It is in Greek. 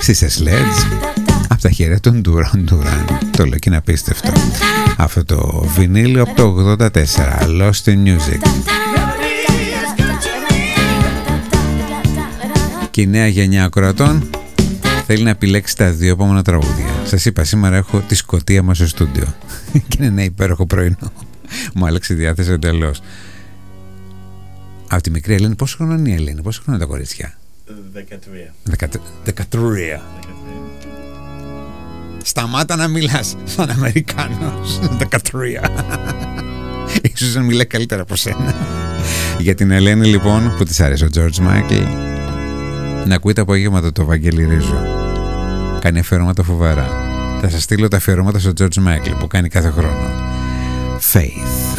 Sister Sledge από τα χέρια των Duran Duran. Το λέω και είναι απίστευτο. Αυτό το βινίλιο από το 84, Lost in Music. Και η νέα γενιά ακροατών θέλει να επιλέξει τα δύο επόμενα τραγούδια. Σας είπα, σήμερα έχω τη Σκωτία μας στο στούντιο. Και είναι ένα υπέροχο πρωινό. Μου άλλαξε η διάθεση εντελώς. Από τη μικρή Ελένη, πόσο χρόνο είναι η Ελένη, πόσο χρόνο είναι τα κορίτσια? 13. Σταμάτα να μιλάς σαν Αμερικάνος. 13. Ίσως να μιλάει καλύτερα από σένα. Για την Ελένη λοιπόν, που της άρεσε ο George Michael, να ακούει τα απογεύματα το Βαγγέλη Ρίζο. Κάνει αφιερώματα φοβερά. Θα σας στείλω τα αφιερώματα στο George Michael που κάνει κάθε χρόνο. Faith.